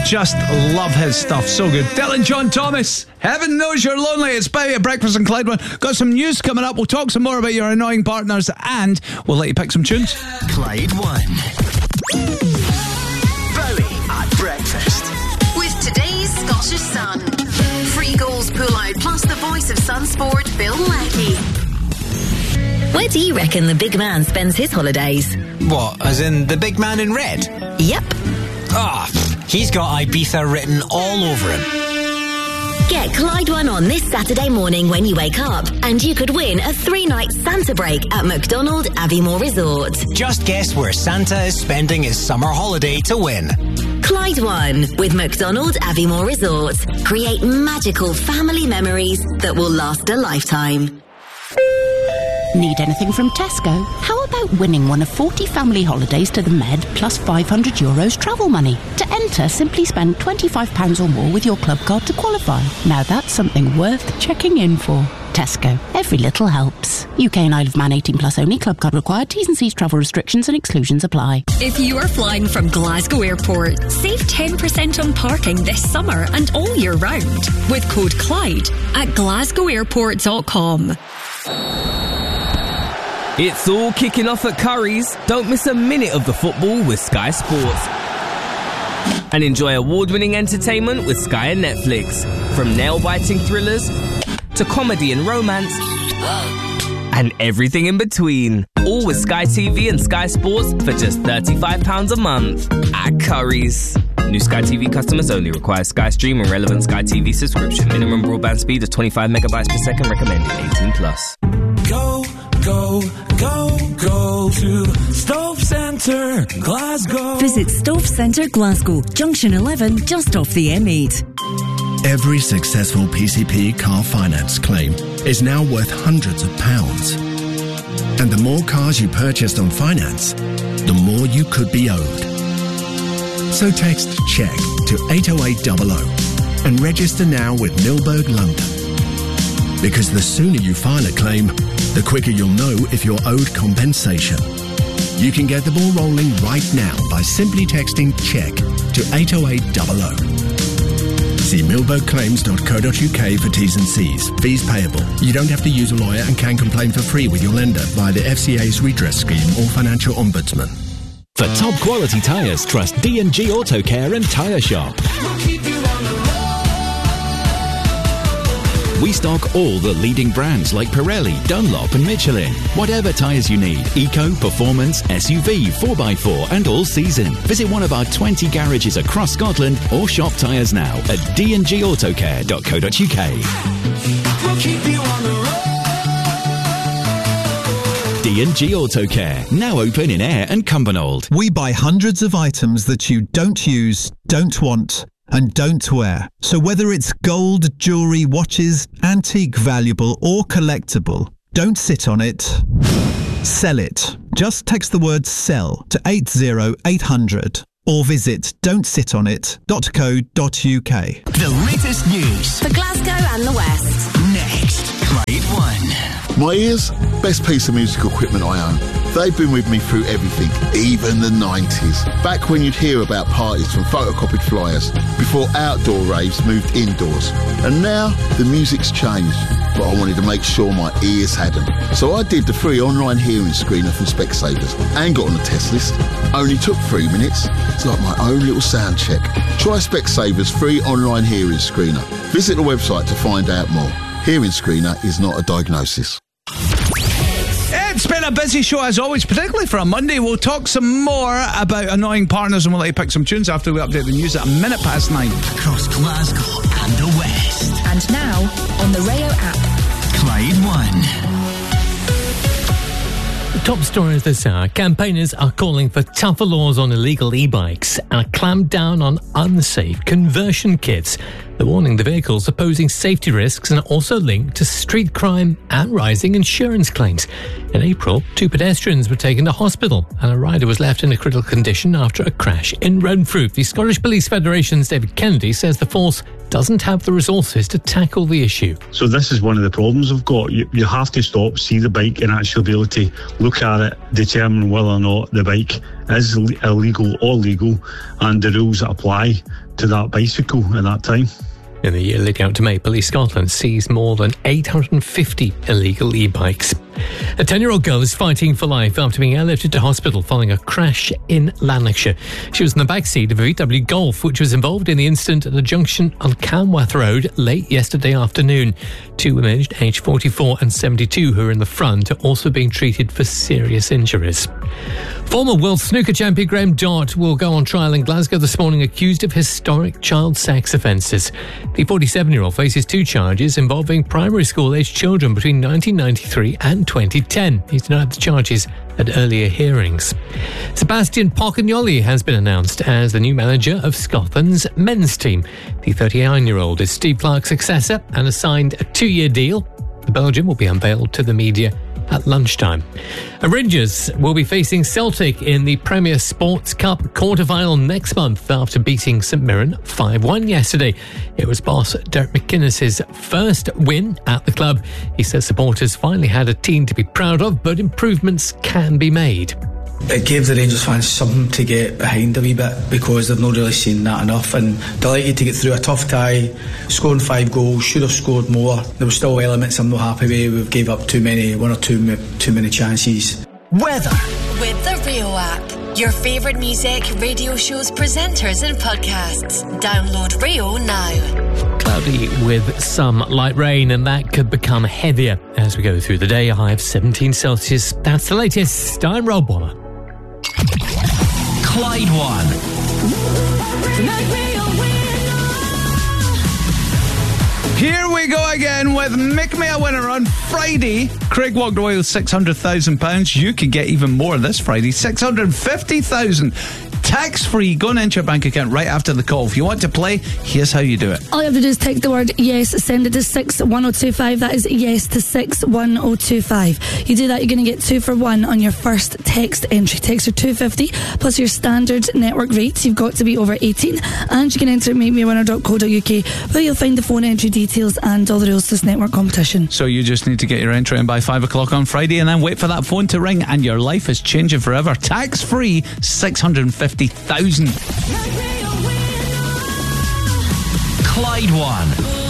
Just love his stuff. So good. Dylan John Thomas, Heaven Knows You're Lonely. It's Bowie at Breakfast in Clyde One. Got some news coming up. We'll talk some more about your annoying partners and we'll let you pick some tunes. Clyde One. Bowie at Breakfast. With today's Scottish Sun. Free goals pull out plus the voice of Sunsport, Bill Leckie. Where do you reckon the big man spends his holidays? What, as in the big man in red? Yep. He's got Ibiza written all over him. Get Clyde One on this Saturday morning when you wake up, and you could win a 3-night Santa break at McDonald Aviemore Resort. Just guess where Santa is spending his summer holiday to win. Clyde One with McDonald Aviemore Resort. Create magical family memories that will last a lifetime. Need anything from Tesco? How about winning one of 40 family holidays to the Med plus €500 travel money? To enter, simply spend £25 or more with your club card to qualify. Now that's something worth checking in for. Tesco. Every little helps. UK and Isle of Man 18 plus only. Club card required. T's and C's, travel restrictions and exclusions apply. If you are flying from Glasgow Airport, save 10% on parking this summer and all year round with code Clyde at glasgowairport.com. It's all kicking off at Curry's. Don't miss a minute of the football with Sky Sports. And enjoy award-winning entertainment with Sky and Netflix. From nail-biting thrillers to comedy and romance and everything in between. All with Sky TV and Sky Sports for just £35 a month at Curry's. New Sky TV customers only. Require Sky Stream and relevant Sky TV subscription. Minimum broadband speed of 25 megabytes per second. Recommended 18 plus. Go to Stove Centre, Glasgow. Visit Stove Centre, Glasgow, Junction 11, just off the M8. Every successful PCP car finance claim is now worth hundreds of pounds. And the more cars you purchased on finance, the more you could be owed. So text CHECK to 80800 and register now with Milberg London. Because the sooner you file a claim, the quicker you'll know if you're owed compensation. You can get the ball rolling right now by simply texting CHECK to 80800. See milbergclaims.co.uk for T's and C's. Fees payable. You don't have to use a lawyer and can complain for free with your lender via the FCA's redress scheme or financial ombudsman. For top quality tyres, trust D&G Auto Care and Tyre Shop. We stock all the leading brands like Pirelli, Dunlop and Michelin. Whatever tyres you need, eco, performance, SUV, 4x4 and all season. Visit one of our 20 garages across Scotland or shop tyres now at dngautocare.co.uk. We'll keep you on the road. D&G Auto Care, now open in Ayr and Cumbernauld. We buy hundreds of items that you don't use, don't want and don't wear. So whether it's gold, jewellery, watches, antique, valuable or collectible, don't sit on it. Sell it. Just text the word SELL to 80800 or visit don'tsitonit.co.uk. The latest news for Glasgow and the West. Next, Clyde One. My ears, best piece of musical equipment I own. They've been with me through everything, even the 90s. Back when you'd hear about parties from photocopied flyers, before outdoor raves moved indoors. And now, the music's changed, but I wanted to make sure my ears had them. So I did the free online hearing screener from Specsavers and got on the test list. Only took 3 minutes. It's like my own little sound check. Try Specsavers free online hearing screener. Visit the website to find out more. Hearing screener is not a diagnosis. It's been a busy show as always, particularly for a Monday. We'll talk some more about annoying partners and we'll let you pick some tunes after we update the news at 9:09. Across Glasgow and the West. And now, on the Rayo app. Clyde One. Top stories this hour. Campaigners are calling for tougher laws on illegal e-bikes and a clampdown on unsafe conversion kits. They're warning the vehicles are posing safety risks and are also linked to street crime and rising insurance claims. In April, 2 pedestrians were taken to hospital and a rider was left in a critical condition after a crash in Renfrew. The Scottish Police Federation's David Kennedy says the force doesn't have the resources to tackle the issue. So this is one of the problems we've got. You have to stop, see the bike and actually be able to look at it, determine whether or not the bike is illegal or legal, and the rules that apply to that bicycle at that time. In the year leading up to May, Police Scotland seized more than 850 illegal e-bikes. A 10-year-old girl is fighting for life after being airlifted to hospital following a crash in Lanarkshire. She was in the back seat of a VW Golf, which was involved in the incident at the junction on Camwath Road late yesterday afternoon. Two women aged 44 and 72 who are in the front are also being treated for serious injuries. Former World Snooker champion Graham Dott will go on trial in Glasgow this morning accused of historic child sex offences. The 47-year-old faces two charges involving primary school-aged children between 1993 and 2010. He's denied the charges at earlier hearings. Sebastian Pocagnoli has been announced as the new manager of Scotland's men's team. The 39-year-old is Steve Clarke's successor and has signed a 2-year deal. The Belgian will be unveiled to the media at lunchtime. Rangers will be facing Celtic in the Premier Sports Cup quarter-final next month after beating St Mirren 5-1 yesterday. It was boss Derek McInnes' first win at the club. He says supporters finally had a team to be proud of, but improvements can be made. It gave the Rangers fans something to get behind a wee bit because they've not really seen that enough, and delighted to get through a tough tie, scoring 5 goals, should have scored more. There were still elements I'm not happy with. We've gave up too many chances. Weather with the Rio app. Your favourite music, radio shows, presenters and podcasts. Download Rio now. Cloudy with some light rain, and that could become heavier as we go through the day. A high of 17 Celsius. That's the latest. I'm Rob Waller. Clyde One. Here we go again with Make Me a Winner on Friday. Craig walked away with £600,000. You could get even more this Friday. £650,000. Tax-free, going into your bank account right after the call. If you want to play, here's how you do it. All you have to do is text the word yes, send it to 61025. That is yes to 61025. You do that, you're going to get 2 for 1 on your first text entry. Text are $2.50 plus your standard network rates. You've got to be over 18, and you can enter at makemeawinner.co.uk, where you'll find the phone entry details and all the rules to this network competition. So you just need to get your entry in by 5 o'clock on Friday, and then wait for that phone to ring, and your life is changing forever. Tax-free, $650,000. Clyde One.